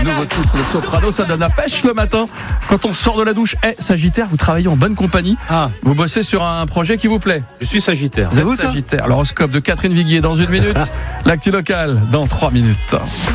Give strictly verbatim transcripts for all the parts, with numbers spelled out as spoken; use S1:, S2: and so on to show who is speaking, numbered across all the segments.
S1: Nouveau titre de Soprano, ça donne la pêche le matin quand on sort de la douche. Eh, Sagittaire, vous travaillez en bonne compagnie.
S2: Ah.
S1: Vous bossez sur un projet qui vous plaît.
S2: Je suis Sagittaire.
S1: Vous êtes vous, Sagittaire. L'horoscope de Catherine Viguier dans une minute. L'actu locale dans trois minutes.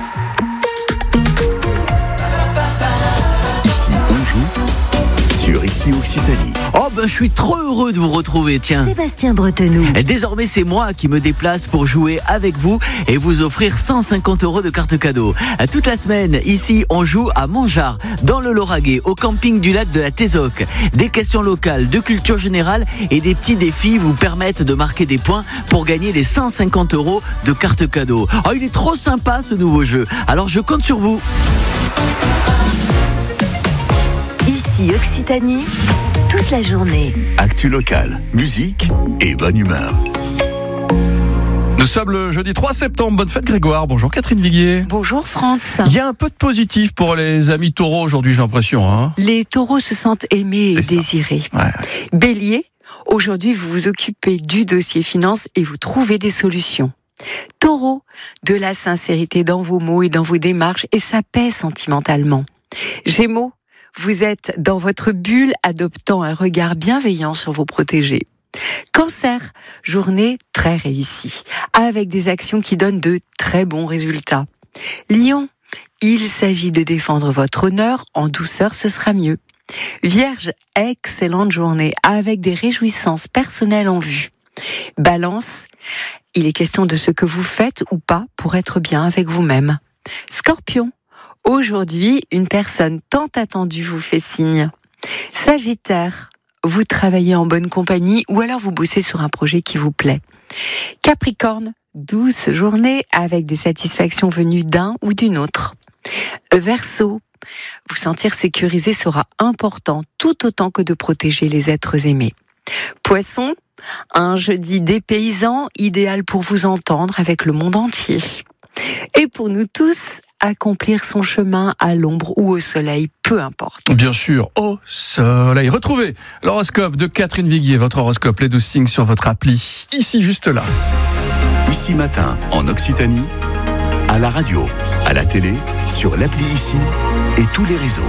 S3: Ici, on joue sur Ici Occitanie.
S4: Oh ben je suis trop heureux de vous retrouver, tiens.
S5: Sébastien Bretenoux.
S4: Et désormais c'est moi qui me déplace pour jouer avec vous et vous offrir cent cinquante euros de carte cadeau. Toute la semaine, ici on joue à Montgeard, dans le Lauragais, au camping du lac de la Tézoc. Des questions locales, de culture générale et des petits défis vous permettent de marquer des points pour gagner les cent cinquante euros de carte cadeau. Oh il est trop sympa ce nouveau jeu, alors je compte sur vous.
S5: Ici Occitanie, toute la journée.
S3: Actu locale, musique et bonne humeur.
S1: Nous sommes le jeudi trois septembre. Bonne fête Grégoire. Bonjour Catherine Viguier.
S6: Bonjour France.
S1: Il y a un peu de positif pour les amis taureaux aujourd'hui, j'ai l'impression. Hein
S6: les taureaux se sentent aimés et désirés.
S1: Ouais.
S6: Bélier, aujourd'hui vous vous occupez du dossier finance et vous trouvez des solutions. Taureau, de la sincérité dans vos mots et dans vos démarches et ça paie sentimentalement. Gémeaux, vous êtes dans votre bulle adoptant un regard bienveillant sur vos protégés. Cancer, journée très réussie, avec des actions qui donnent de très bons résultats. Lion, il s'agit de défendre votre honneur, en douceur ce sera mieux. Vierge, excellente journée, avec des réjouissances personnelles en vue. Balance, il est question de ce que vous faites ou pas pour être bien avec vous-même. Scorpion, aujourd'hui, une personne tant attendue vous fait signe. Sagittaire, vous travaillez en bonne compagnie ou alors vous bossez sur un projet qui vous plaît. Capricorne, douce journée avec des satisfactions venues d'un ou d'une autre. Verseau, vous sentir sécurisé sera important tout autant que de protéger les êtres aimés. Poisson, un jeudi dépaysant, idéal pour vous entendre avec le monde entier. Et pour nous tous, accomplir son chemin à l'ombre ou au soleil, peu importe.
S1: Bien sûr, au soleil. Retrouvez l'horoscope de Catherine Viguier, votre horoscope, les douze signes sur votre appli, ici, juste là.
S3: Ici matin, en Occitanie, à la radio, à la télé, sur l'appli Ici et tous les réseaux.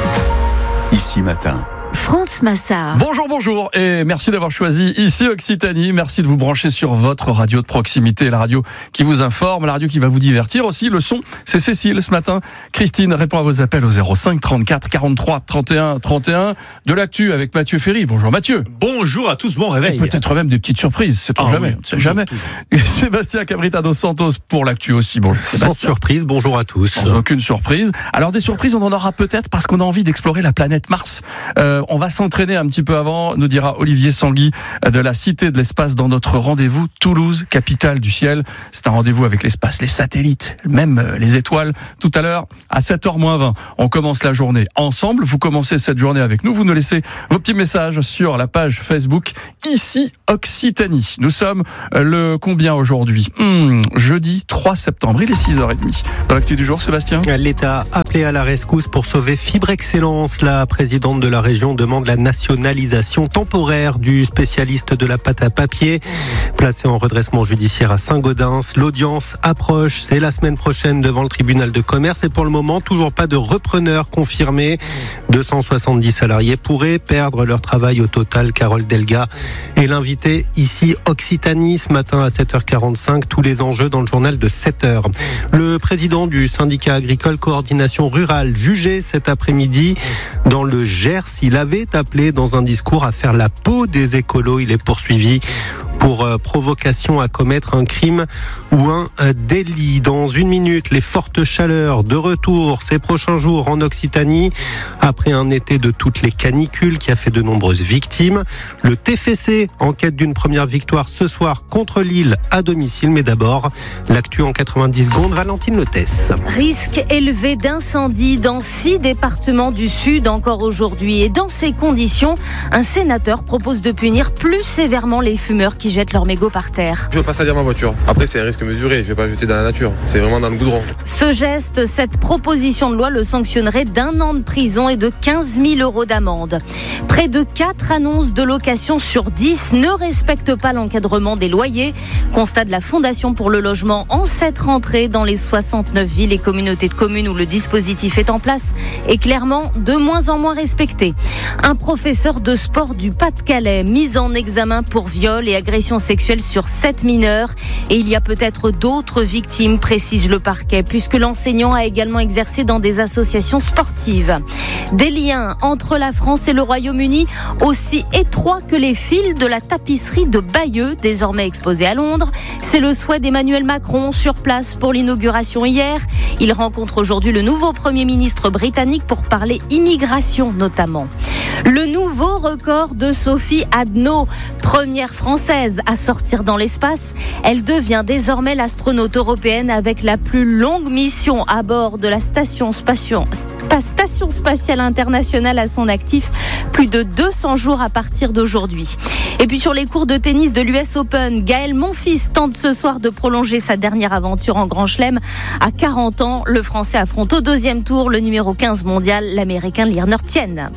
S3: Ici matin.
S5: France Massard.
S1: Bonjour, bonjour et merci d'avoir choisi Ici Occitanie. Merci de vous brancher sur votre radio de proximité, la radio qui vous informe, la radio qui va vous divertir aussi. Le son, c'est Cécile ce matin. Christine répond à vos appels au zéro cinq trente-quatre quarante-trois trente et un trente et un. De l'actu avec Mathieu Ferry. Bonjour Mathieu.
S2: Bonjour à tous, bon réveil.
S1: Et peut-être même des petites surprises, c'est
S2: ah,
S1: jamais,
S2: oui,
S1: on ne sait
S2: toujours,
S1: jamais.
S2: toujours.
S1: Sébastien Cabrita dos Santos pour l'actu aussi. Bonjour
S7: Sans
S1: Sébastien.
S7: surprise, bonjour à tous.
S1: Sans aucune surprise. Alors des surprises, on en aura peut-être parce qu'on a envie d'explorer la planète Mars. Euh, on va s'entraîner un petit peu avant, nous dira Olivier Sanguy de la Cité de l'Espace dans notre rendez-vous Toulouse, capitale du ciel. C'est un rendez-vous avec l'espace, les satellites, même les étoiles. Tout à l'heure, à sept heures moins vingt, on commence la journée ensemble. Vous commencez cette journée avec nous. Vous nous laissez vos petits messages sur la page Facebook Ici Occitanie. Nous sommes le combien aujourd'hui hmm, Jeudi trois septembre, il est six heures trente. Dans l'actu du jour, Sébastien.
S7: L'État appelé à la rescousse pour sauver Fibre Excellence. La présidente de la région demande la nationalisation temporaire du spécialiste de la pâte à papier. Placé en redressement judiciaire à Saint-Gaudens, l'audience approche. C'est la semaine prochaine devant le tribunal de commerce et pour le moment, toujours pas de repreneur confirmé. deux cent soixante-dix salariés pourraient perdre leur travail au total. Carole Delga est l'invité ici Occitanie ce matin à sept heures quarante-cinq. Tous les enjeux dans le journal de sept heures. Le président du syndicat agricole Coordination Rurale jugé cet après-midi dans le Gers. Il avait appelé dans un discours à faire la peau des écolos. Il est poursuivi pour euh, provocation à commettre un crime ou un euh, délit. Dans une minute, les fortes chaleurs de retour ces prochains jours en Occitanie. Après un été de toutes les canicules qui a fait de nombreuses victimes. Le T F C en quête d'une première victoire ce soir contre Lille à domicile. Mais d'abord, l'actu en quatre-vingt-dix secondes, Valentine Lotès.
S8: Risque élevé d'incendie dans six départements du Sud encore aujourd'hui. Et dans ces conditions, un sénateur propose de punir plus sévèrement les fumeurs qui qui jettent leur mégot par terre.
S9: Je veux pas salir ma voiture. Après, c'est un risque mesuré. Je vais pas jeter dans la nature. C'est vraiment dans le goudron.
S8: Ce geste, cette proposition de loi le sanctionnerait d'un an de prison et de quinze mille euros d'amende. Près de quatre annonces de location sur dix ne respectent pas l'encadrement des loyers. Constat de la Fondation pour le logement en cette rentrée dans les soixante-neuf villes et communautés de communes où le dispositif est en place est clairement de moins en moins respecté. Un professeur de sport du Pas-de-Calais mis en examen pour viol et agression sexuelle sur sept mineurs. Et il y a peut-être d'autres victimes, précise le parquet, puisque l'enseignant a également exercé dans des associations sportives. Des liens entre la France et le Royaume-Uni aussi étroits que les fils de la tapisserie de Bayeux, désormais exposée à Londres. C'est le souhait d'Emmanuel Macron sur place pour l'inauguration hier. Il rencontre aujourd'hui le nouveau Premier ministre britannique pour parler immigration notamment. Le nouveau record de Sophie Adno, première française à sortir dans l'espace. Elle devient désormais l'astronaute européenne avec la plus longue mission à bord de la station, spatio- station spatiale internationale à son actif. Plus de deux cents jours à partir d'aujourd'hui. Et puis sur les cours de tennis de l'U S Open, Gaël Monfils tente ce soir de prolonger sa dernière aventure en Grand Chelem. À quarante ans, le Français affronte au deuxième tour le numéro quinze mondial, l'Américain Lirner Tien.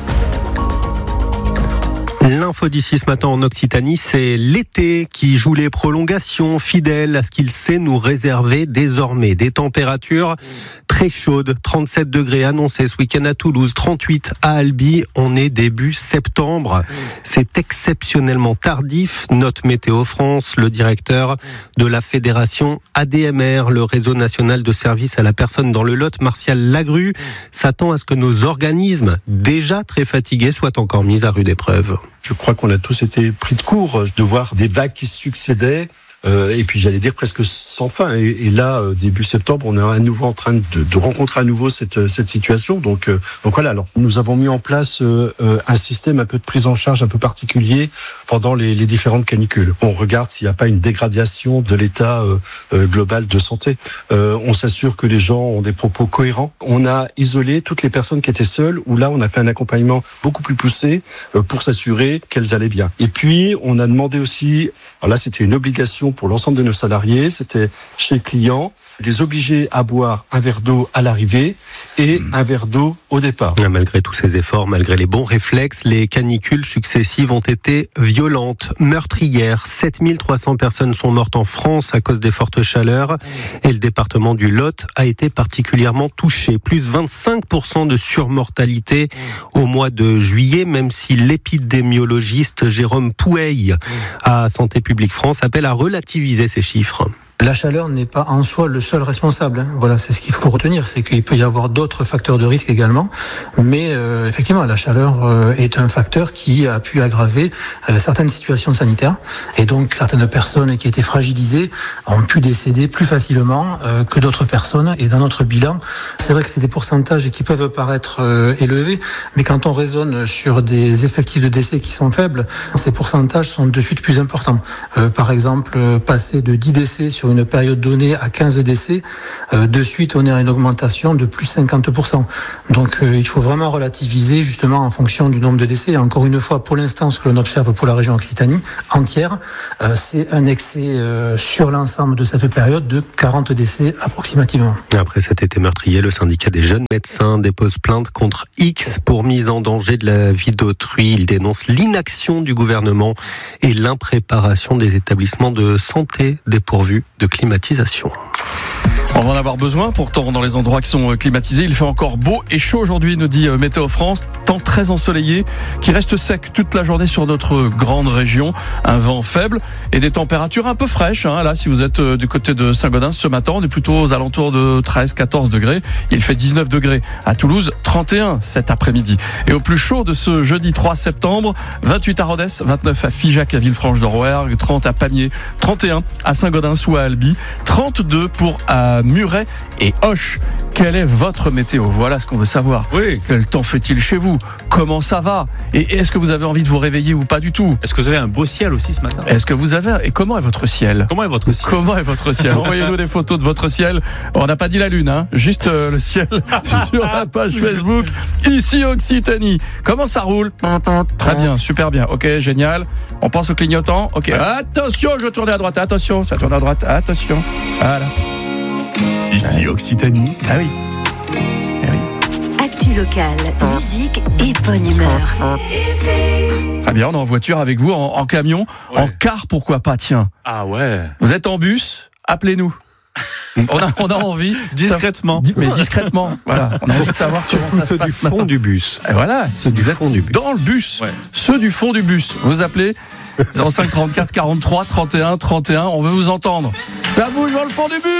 S7: L'info d'ici ce matin en Occitanie, c'est l'été qui joue les prolongations, fidèle à ce qu'il sait nous réserver désormais. Des températures très chaudes, trente-sept degrés annoncés ce week-end à Toulouse, trente-huit à Albi. On est début septembre. C'est exceptionnellement tardif, note Météo France. Le directeur de la fédération A D M R, le réseau national de services à la personne dans le Lot, Martial Lagru, s'attend à ce que nos organismes, déjà très fatigués, soient encore mis à rude épreuve.
S10: Je crois qu'on a tous été pris de court de voir des vagues qui se succédaient. Euh, et puis j'allais dire presque sans fin. Et, et là, euh, début septembre, on est à nouveau en train de, de rencontrer à nouveau cette, cette situation. Donc, euh, donc voilà. Alors, nous avons mis en place euh, euh, un système un peu de prise en charge un peu particulier pendant les, les différentes canicules. On regarde s'il n'y a pas une dégradation de l'état euh, euh, global de santé. Euh, on s'assure que les gens ont des propos cohérents. On a isolé toutes les personnes qui étaient seules. Où là, on a fait un accompagnement beaucoup plus poussé euh, pour s'assurer qu'elles allaient bien. Et puis, on a demandé aussi. Alors là, c'était une obligation pour l'ensemble de nos salariés, c'était chez le client, les obliger à boire un verre d'eau à l'arrivée et un verre d'eau au départ.
S7: Malgré tous ces efforts, malgré les bons réflexes, les canicules successives ont été violentes, meurtrières. sept mille trois cents personnes sont mortes en France à cause des fortes chaleurs et le département du Lot a été particulièrement touché. Plus vingt-cinq pour cent de surmortalité au mois de juillet, même si l'épidémiologiste Jérôme Pouey à Santé publique France appelle à relativiser ces chiffres.
S11: La chaleur n'est pas en soi le seul responsable. Hein. Voilà, c'est ce qu'il faut retenir, c'est qu'il peut y avoir d'autres facteurs de risque également. Mais euh, effectivement, la chaleur euh, est un facteur qui a pu aggraver euh, certaines situations sanitaires. Et donc, certaines personnes qui étaient fragilisées ont pu décéder plus facilement euh, que d'autres personnes. Et dans notre bilan, c'est vrai que c'est des pourcentages qui peuvent paraître euh, élevés, mais quand on raisonne sur des effectifs de décès qui sont faibles, ces pourcentages sont de suite plus importants. Euh, par exemple, euh, passer de dix décès sur une période donnée à quinze décès, euh, de suite on est à une augmentation de plus cinquante pour cent. Donc euh, il faut vraiment relativiser justement en fonction du nombre de décès. Et encore une fois, pour l'instant, ce que l'on observe pour la région Occitanie entière, euh, c'est un excès euh, sur l'ensemble de cette période de quarante décès approximativement.
S7: Après cet été meurtrier, le syndicat des jeunes médecins dépose plainte contre X pour mise en danger de la vie d'autrui. Il dénonce l'inaction du gouvernement et l'impréparation des établissements de santé dépourvus de climatisation.
S1: On va en avoir besoin, pourtant, dans les endroits qui sont climatisés. Il fait encore beau et chaud aujourd'hui, nous dit Météo France. Temps très ensoleillé, qui reste sec toute la journée sur notre grande région. Un vent faible et des températures un peu fraîches. Hein. Là, si vous êtes du côté de Saint-Gaudens ce matin, on est plutôt aux alentours de treize à quatorze degrés. Il fait dix-neuf degrés à Toulouse, trente et un cet après-midi. Et au plus chaud de ce jeudi trois septembre, vingt-huit à Rodez, vingt-neuf à Figeac, à Villefranche de Rouergue, trente à Pamiers, trente et un à Saint-Gaudens ou à Albi, trente-deux pour à à Muret et Auch. Quelle est votre météo? Voilà ce qu'on veut savoir.
S2: Oui.
S1: Quel temps fait-il chez vous? Comment ça va? Et est-ce que vous avez envie de vous réveiller ou pas du tout?
S2: Est-ce que vous avez un beau ciel aussi ce matin?
S1: Est-ce que vous avez... Et comment est votre ciel?
S2: Comment est votre ciel?
S1: Comment est votre ciel? Envoyez-nous des photos de votre ciel. On n'a pas dit la lune, hein. Juste euh, le ciel sur la page Facebook. Ici Occitanie. Comment ça roule? Très bien, super bien. Ok, génial. On pense au clignotant. Ok, attention, je tourne à droite. Attention, ça tourne à droite. Attention. Voilà.
S3: Ici Occitanie.
S1: Ah oui.
S5: Actu locale, musique et bonne humeur.
S1: Très bien, on est en voiture avec vous, en, en camion,
S2: Ouais.
S1: en car, pourquoi pas, tiens.
S2: Ah ouais.
S1: Vous êtes en bus, appelez-nous. On a, on a envie.
S2: Discrètement.
S1: Ça- mais discrètement. Voilà. On a envie de savoir comment
S7: Surtout
S1: ça se
S7: ceux
S1: passe
S7: du
S1: ce
S7: fond
S1: matin.
S7: du bus.
S1: Et voilà.
S7: Ceux du
S1: vous êtes
S7: fond du bus.
S1: dans le bus.
S2: Ouais.
S1: Ceux du fond du bus. Vous appelez zéro cinq trente-quatre quarante-trois trente et un trente et un. On veut vous entendre. Ça bouge dans le fond du bus.